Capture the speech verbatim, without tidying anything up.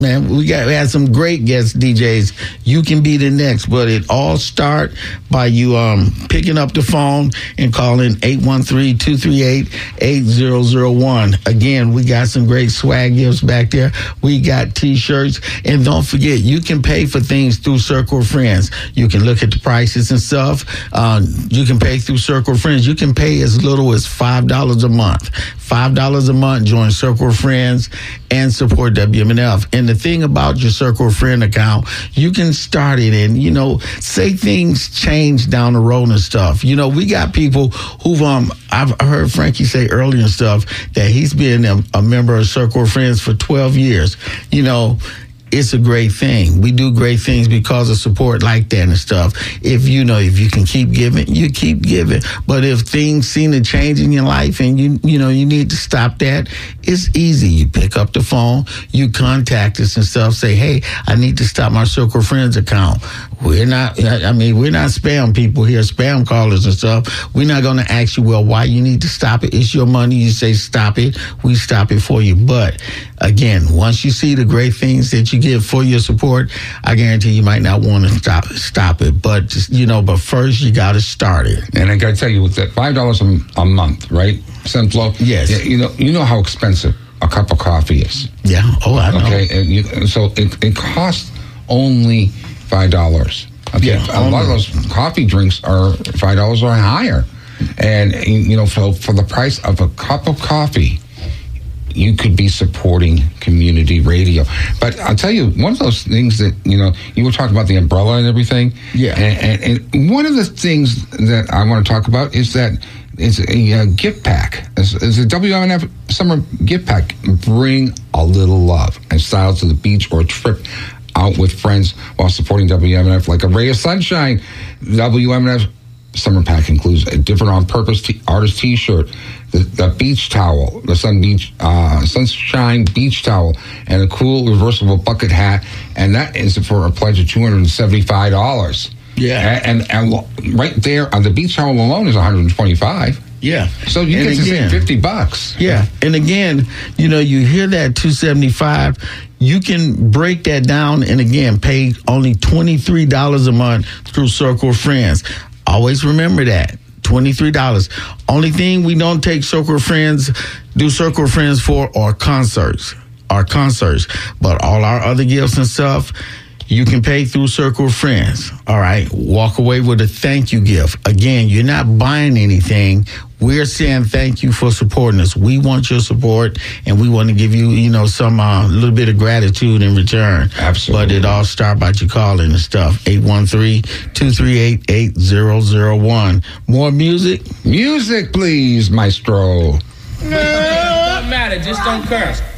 Man, we got we had some great guest D Js. You can be the next, but it all start by you um picking up the phone and calling eight one three, two three eight, eight zero zero one. Again, we got some great swag gifts back there. We got T-shirts, and don't forget, you can pay for things through Circle of Friends. You can look at the prices and stuff. Uh, you can pay through Circle of Friends. You can pay as little as five dollars a month. five dollars a month, join Circle of Friends and support W M N F. And the thing about your Circle of Friend account, you can start it and, you know, say things change down the road and stuff. You know, we got people who've, um, I've heard Frankie say earlier and stuff that he's been a, a member of Circle of Friends for twelve years. You know, it's a great thing. We do great things because of support like that and stuff. If you know, if you can keep giving, you keep giving. But if things seem to change in your life and you, you know, you need to stop that, it's easy. You pick up the phone, you contact us and stuff, say, hey, I need to stop my Circle of Friends account. We're not, I mean, we're not spam people here, spam callers and stuff. We're not going to ask you, well, why you need to stop it. It's your money. You say, stop it. We stop it for you. But again, once you see the great things that you give for your support, I guarantee you might not want to stop stop it. But, just, you know, but first you got to start it. And I got to tell you, with that five dollars a, a month, right? Sunflow? Yes. You know, you know how expensive a cup of coffee is. Yeah. Oh, I know. Okay. And you, so it, it costs only five dollars. Okay. Yeah, a lot of those coffee drinks are five dollars or higher. And, you know, for, for the price of a cup of coffee, you could be supporting community radio. But I'll tell you, one of those things that, you know, you were talking about the umbrella and everything. Yeah. And, and, and one of the things that I want to talk about is that it's a uh, gift pack. It's, it's a W M N F summer gift pack. Bring a little love and style to the beach or a trip out with friends while supporting W M N F like a ray of sunshine. W M N F summer pack includes a different on-purpose t- artist T-shirt, the, the beach towel, the sun beach, uh, sunshine beach towel, and a cool reversible bucket hat, and that is for a pledge of two hundred seventy-five dollars. Yeah, and, and and right there on the beach towel alone is one hundred twenty-five dollars. Yeah. So you and get to again, save fifty bucks. Yeah. And again, you know, you hear that two seventy-five, you can break that down and again pay only twenty-three dollars a month through Circle of Friends. Always remember that. twenty-three dollars. Only thing we don't take Circle of Friends, do Circle of Friends for are concerts. Our concerts. But all our other gifts and stuff, you can pay through Circle of Friends. All right. Walk away with a thank you gift. Again, you're not buying anything. We're saying thank you for supporting us. We want your support, and we want to give you, you know, some a uh, little bit of gratitude in return. Absolutely. But it all starts by you calling and stuff. eight one three, two three eight, eight zero zero one. More music? Music, please, maestro. Doesn't matter. Just don't curse.